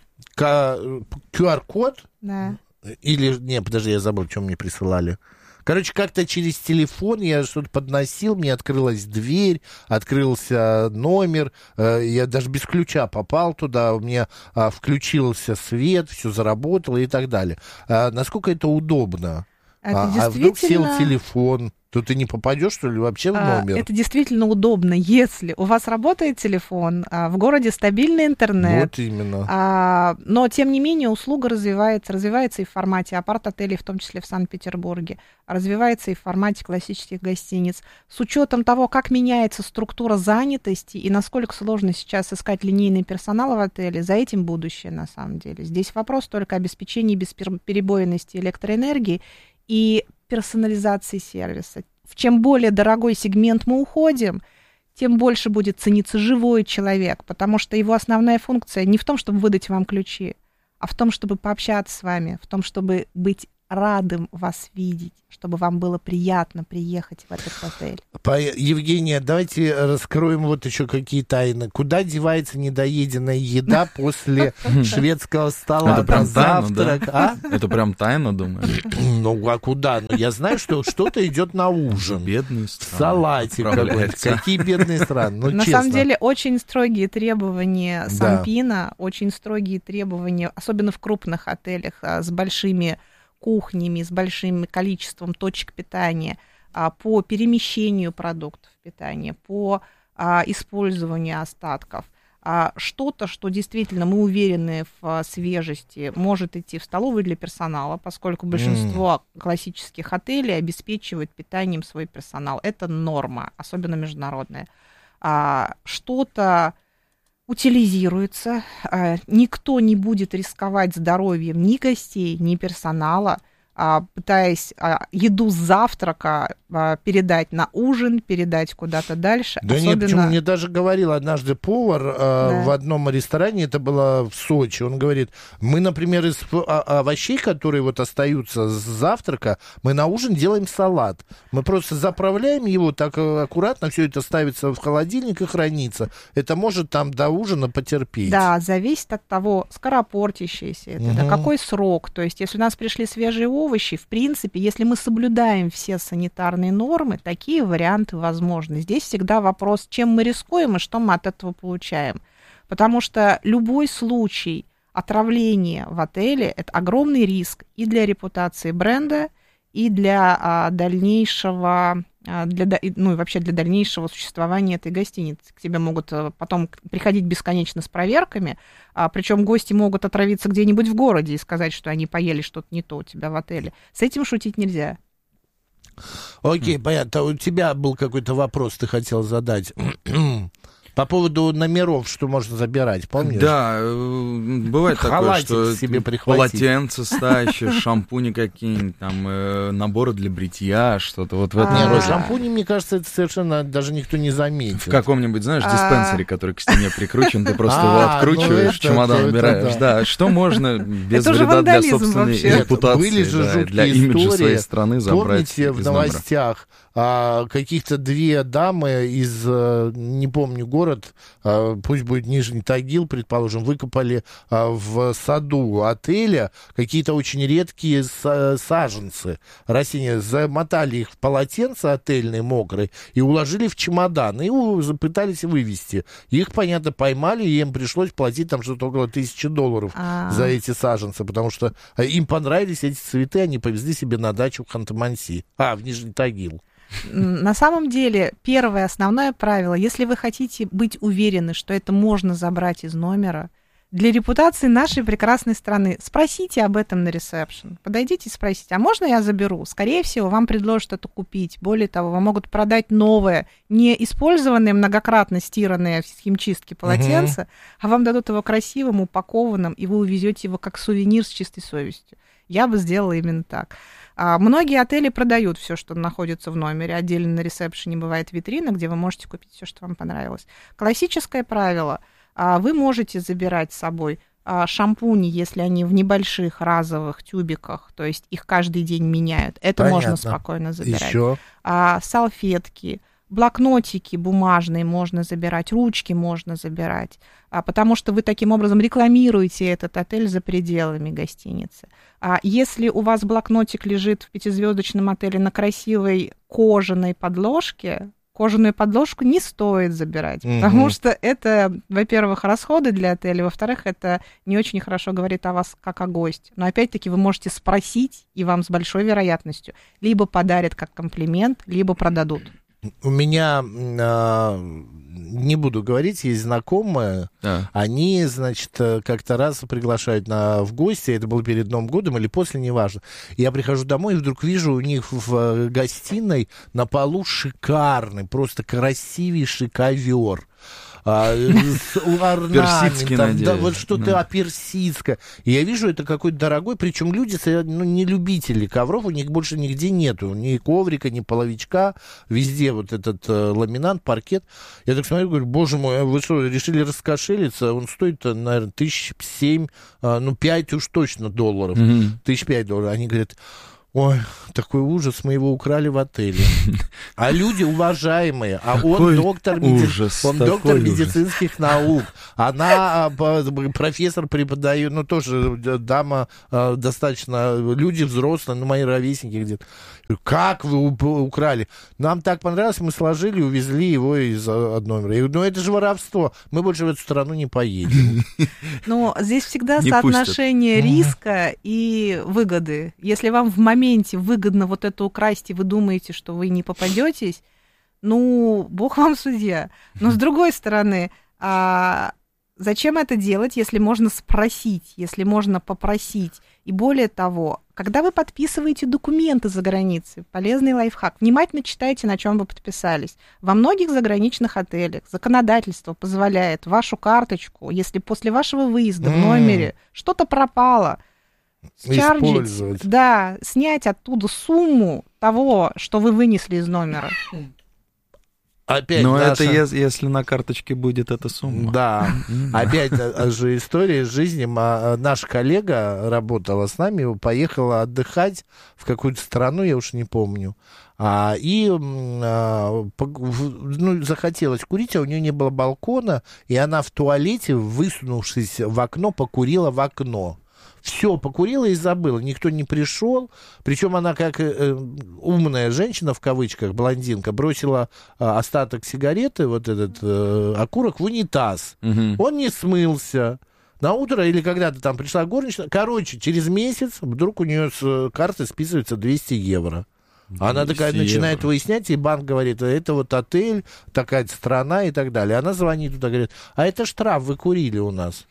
ку ар-код. Да. Или... Не, подожди, я забыл, что мне присылали. Короче, как-то через телефон я что-то подносил, мне открылась дверь, открылся номер, я даже без ключа попал туда, у меня включился свет, все заработало и так далее. Насколько это удобно? Это а, действительно... а вдруг сел телефон, то ты не попадешь, что ли, вообще в номер? Это действительно удобно, если у вас работает телефон, в городе стабильный интернет. Вот именно. А, но, тем не менее, услуга развивается, развивается и в формате апарт-отелей, в том числе в Санкт-Петербурге, развивается и в формате классических гостиниц. С учетом того, как меняется структура занятости и насколько сложно сейчас искать линейный персонал в отеле, за этим будущее, на самом деле. Здесь вопрос только обеспечения бесперебойности электроэнергии и персонализации сервиса. В чем более дорогой сегмент мы уходим, тем больше будет цениться живой человек, потому что его основная функция не в том, чтобы выдать вам ключи, а в том, чтобы пообщаться с вами, в том, чтобы быть радым вас видеть, чтобы вам было приятно приехать в этот отель. Евгения, давайте раскроем вот еще какие тайны. Куда девается недоеденная еда после шведского стола? Это прям завтрак, тайна, да? Это прям тайна, думаешь? Ну, а куда? Ну, я знаю, что что-то идет на ужин. Бедные страны. Салатик какой-то. Какие бедные страны? Ну, на честно. самом деле, очень строгие требования Санпина, да. очень строгие требования, особенно в крупных отелях с большими кухнями, с большим количеством точек питания, по перемещению продуктов питания, по использованию остатков. Что-то, что действительно мы уверены в свежести, может идти в столовую для персонала, поскольку большинство mm. классических отелей обеспечивают питанием свой персонал. Это норма, особенно международная. Что-то утилизируется, никто не будет рисковать здоровьем ни гостей, ни персонала, пытаясь еду с завтрака передать на ужин, передать куда-то дальше. Да Особенно... нет, почему? Мне даже говорил однажды повар да. в одном ресторане, это было в Сочи, он говорит, мы, например, из овощей, которые вот остаются с завтрака, мы на ужин делаем салат. Мы просто заправляем его так аккуратно, все это ставится в холодильник и хранится. Это может там до ужина потерпеть. Да, зависит от того, скоропортящееся это, угу. да, какой срок. То есть, если у нас пришли свежие овощи, в принципе, если мы соблюдаем все санитарные нормы, такие варианты возможны. Здесь всегда вопрос, чем мы рискуем и что мы от этого получаем. Потому что любой случай отравления в отеле – это огромный риск и для репутации бренда, и для а, дальнейшего, а, для, ну и вообще для дальнейшего существования этой гостиницы. К тебе могут а, потом приходить бесконечно с проверками, а, причем гости могут отравиться где-нибудь в городе и сказать, что они поели что-то не то у тебя в отеле. С этим шутить нельзя. Окей, понятно. У тебя был какой-то вопрос, ты хотел задать. По поводу номеров, что можно забирать, помнишь? Да, э, бывает такое, Халатик что себе прихватить. полотенце стащишь, шампуни какие-нибудь, там, э, наборы для бритья, что-то вот в этом Не, ну роде. шампуни, мне кажется, это совершенно даже никто не заметит. В каком-нибудь, знаешь, диспенсере, который к стене прикручен, ты просто А, его ну откручиваешь, это- чемодан это убираешь. да. Да, что можно без Это уже вреда для вандализм собственной вообще. Нет, репутации, были же да, жуткие для имиджа истории. своей страны забрать Помните, в без номера. новостях а, каких-то две дамы из, а, не помню, город, а, пусть будет Нижний Тагил, предположим, выкопали а, в саду отеля какие-то очень редкие са- саженцы, растения, замотали их в полотенце отельное мокрое и уложили в чемодан, и у- пытались вывести. Их, понятно, поймали, и им пришлось платить там что-то около тысячи долларов А. за эти саженцы, потому что а, им понравились эти цветы, они повезли себе на дачу в Ханты-Мансийск, а, в Нижний Тагил. На самом деле, первое основное правило, если вы хотите быть уверены, что это можно забрать из номера, для репутации нашей прекрасной страны, спросите об этом на ресепшн. Подойдите и спросите, а можно я заберу? Скорее всего, вам предложат это купить. Более того, вам могут продать новое, не использованное, многократно стиранное в химчистке полотенце, а вам дадут его красивым, упакованным, и вы увезете его как сувенир с чистой совестью. Я бы сделала именно так. А, многие отели продают все, что находится в номере. Отдельно на ресепшене бывает витрина, где вы можете купить все, что вам понравилось. Классическое правило. А, вы можете забирать с собой а, шампуни, если они в небольших разовых тюбиках, то есть их каждый день меняют. Это Понятно. можно спокойно забирать. Еще. А, салфетки, блокнотики бумажные можно забирать, ручки можно забирать, а, потому что вы таким образом рекламируете этот отель за пределами гостиницы. А если у вас блокнотик лежит в пятизвездочном отеле на красивой кожаной подложке, кожаную подложку не стоит забирать, Мгм. потому что это, во-первых, расходы для отеля, во-вторых, это не очень хорошо говорит о вас как о госте. Но опять-таки вы можете спросить, и вам с большой вероятностью либо подарят как комплимент, либо продадут. У меня, а, не буду говорить, есть знакомые, Да. они, значит, э, как-то раз приглашают на, в гости, это было перед Новым годом или после, неважно. Я прихожу домой и вдруг вижу у них в э, гостиной на полу шикарный, просто красивейший ковер. А, с Персидский, орнаментом, да, надеюсь. вот что-то Да. персидское. И я вижу, это какой-то дорогой, причем люди, ну, не любители ковров, у них больше нигде нету, ни коврика, ни половичка, везде вот этот э, ламинат, паркет. Я так смотрю, говорю, боже мой, а вы что, решили раскошелиться? Он стоит, наверное, тысяч семь, э, ну, пять уж точно долларов, Мгм. тысяч пять долларов. Они говорят, ой, такой ужас, мы его украли в отеле. А люди уважаемые, а он Какой доктор, меди- ужас, он такой доктор ужас. медицинских наук, она а, по- профессор преподает, ну тоже э, дама а, достаточно, люди взрослые, ну мои ровесники где-то. Как вы у- украли? Нам так понравилось, мы сложили, увезли его из а, одного номера. Я говорю, ну это же воровство, мы больше в эту страну не поедем. Но здесь всегда Не соотношение риска и выгоды. Если вам в моменте выгодно вот это украсть, и вы думаете, что вы не попадетесь, ну, бог вам судья. Но с другой стороны, а, зачем это делать, если можно спросить, если можно попросить? И более того, когда вы подписываете документы за границей, полезный лайфхак, внимательно читайте, на чем вы подписались. Во многих заграничных отелях законодательство позволяет вашу карточку, если после вашего выезда в М. номере что-то пропало, счарджить, Использовать. да, снять оттуда сумму того, что вы вынесли из номера. Опять Но наша- это ес- если на карточке будет эта сумма. Да, опять а, же история из жизни. Ма- Наша коллега работала с нами, поехала отдыхать в какую-то страну, я уж не помню. А, и м, а, пог- в- ну, захотелось курить, а у нее не было балкона, и она в туалете, высунувшись в окно, покурила в окно. Все, покурила и забыла, никто не пришел. Причем она, как э, умная женщина, в кавычках, блондинка, бросила э, остаток сигареты, вот этот э, окурок, в унитаз. Мгм. Он не смылся. На утро или когда-то там пришла горничная. Короче, через месяц вдруг у нее с э, карты списывается двести евро. Она такая двести начинает евро. выяснять, и банк говорит, это вот отель, такая страна и так далее. Она звонит туда, говорит, а это штраф, вы курили у нас. Хм.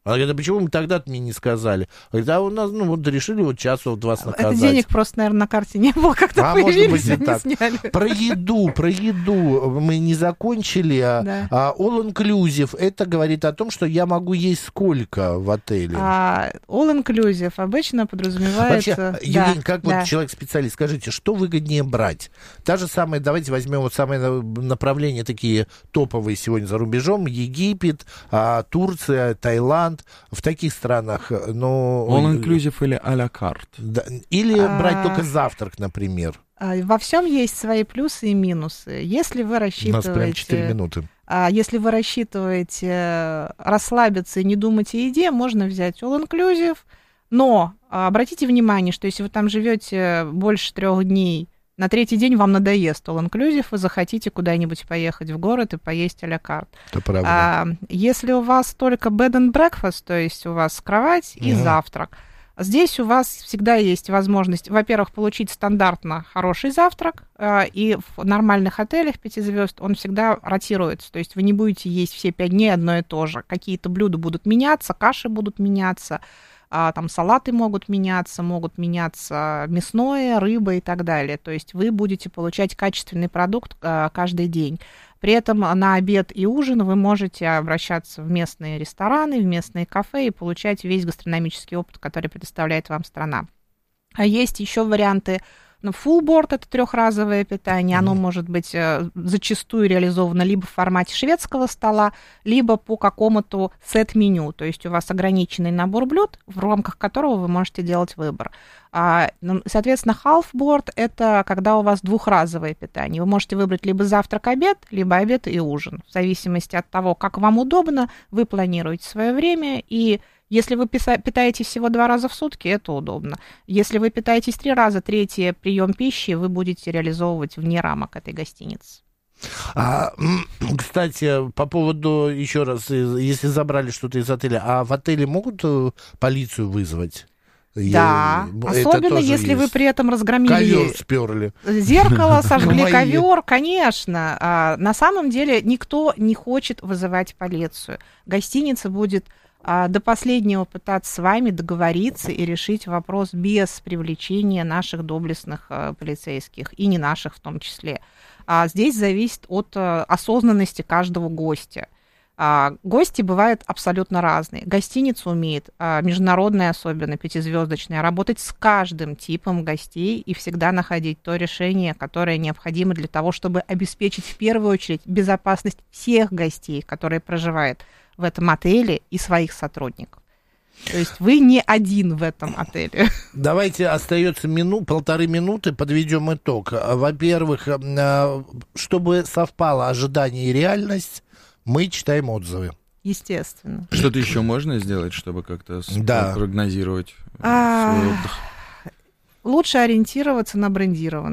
Она говорит, а почему мы тогда-то мне не сказали? Говорит, а у нас, ну, вот решили вот часов вас наказать. Это денег просто, наверное, на карте не было, как-то а появились, может быть, и так. сняли. Про еду, про еду мы не закончили. Да. А, all inclusive, это говорит о том, что я могу есть сколько в отеле? А, all inclusive обычно подразумевается... Вообще, Евгений, да, как да. вот человек-специалист, скажите, что выгоднее брать? Та же самая, давайте возьмем вот самые направления такие топовые сегодня за рубежом, Египет, а, Турция, Таиланд, в таких странах, ну... All inclusive или а-ля карт? Да, или А... брать только завтрак, например. Во всем есть свои плюсы и минусы. Если вы рассчитываете... У нас прям четыре минуты. Если вы рассчитываете расслабиться и не думать о еде, можно взять all inclusive, но обратите внимание, что если вы там живете больше трех дней, на третий день вам надоест all inclusive, вы захотите куда-нибудь поехать в город и поесть а-ля карт. Это правда. А, если у вас только bed and breakfast, то есть у вас кровать и mm-hmm. завтрак, здесь у вас всегда есть возможность, во-первых, получить стандартно хороший завтрак, и в нормальных отелях пяти звезд он всегда ротируется, то есть вы не будете есть все пять дней одно и то же. Какие-то блюда будут меняться, каши будут меняться, там салаты могут меняться, могут меняться мясное, рыба и так далее. То есть вы будете получать качественный продукт каждый день. При этом на обед и ужин вы можете обращаться в местные рестораны, в местные кафе и получать весь гастрономический опыт, который предоставляет вам страна. А есть еще варианты. Ну, full board — это трехразовое питание, оно может быть зачастую реализовано либо в формате шведского стола, либо по какому-то сет-меню, то есть у вас ограниченный набор блюд, в рамках которого вы можете делать выбор. Соответственно, half board — это когда у вас двухразовое питание. Вы можете выбрать либо завтрак-обед, либо обед и ужин. В зависимости от того, как вам удобно, вы планируете свое время, и если вы питаетесь всего два раза в сутки, это удобно. Если вы питаетесь три раза, третий прием пищи вы будете реализовывать вне рамок этой гостиницы. А, кстати, по поводу, еще раз, если забрали что-то из отеля, а в отеле могут полицию вызвать? Да, Я, особенно если есть. Вы при этом разгромили ковер сперли. Зеркало, сожгли ковер, конечно. А, на самом деле никто не хочет вызывать полицию. Гостиница будет а, до последнего пытаться с вами договориться и решить вопрос без привлечения наших доблестных а, полицейских, и не наших в том числе. А здесь зависит от а, осознанности каждого гостя. А, гости бывают абсолютно разные. Гостиница умеет, а, международная особенно, пятизвездочная, работать с каждым типом гостей и всегда находить то решение, которое необходимо для того, чтобы обеспечить в первую очередь безопасность всех гостей, которые проживают в этом отеле, и своих сотрудников. То есть вы не один в этом отеле. Давайте, остается мину, полторы минуты, подведем итог. Во-первых, чтобы совпало ожидание и реальность, мы читаем отзывы. Естественно. Что-то еще можно сделать, чтобы как-то да. прогнозировать а... свой отдых? Лучше ориентироваться на брендированность.